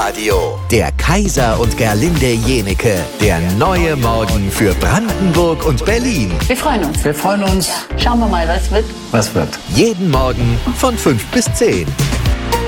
Live-Radio. Der Kaiser und Gerlinde Jenecke. Der neue Morgen für Brandenburg und Berlin. Wir freuen uns. Wir freuen uns. Schauen wir mal, was wird. Was wird? Jeden Morgen von 5 bis 10.